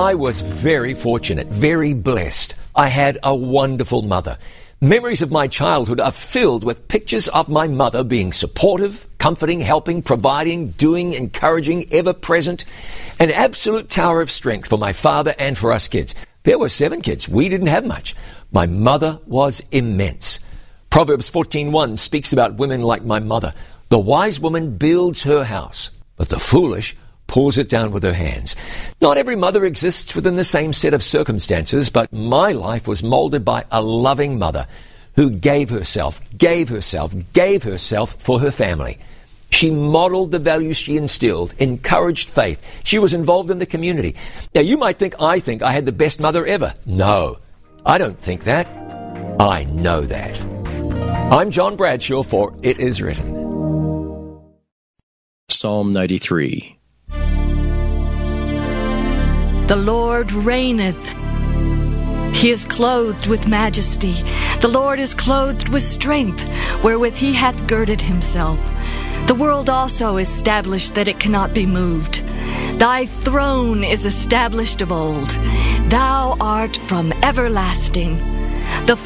I was very fortunate, very blessed. I had a wonderful mother. Memories of my childhood are filled with pictures of my mother being supportive, comforting, helping, providing, doing, encouraging, ever present, an absolute tower of strength for my father and for us kids. There were 7 kids. We didn't have much. My mother was immense. Proverbs 14:1 speaks about women like my mother. The wise woman builds her house, but the foolish pulls it down with her hands. Not every mother exists within the same set of circumstances, but my life was molded by a loving mother who gave herself for her family. She modeled the values she instilled, encouraged faith. She was involved in the community. Now, you might think I had the best mother ever. No, I don't think that. I know that. I'm John Bradshaw for It Is Written. Psalm 93. The Lord reigneth. He is clothed with majesty. The Lord is clothed with strength, wherewith he hath girded himself. The world also is established that it cannot be moved. Thy throne is established of old. Thou art from everlasting.